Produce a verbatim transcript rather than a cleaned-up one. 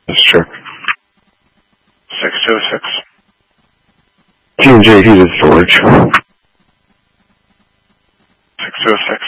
That's true. six two six. G and J Heated Storage. six two six.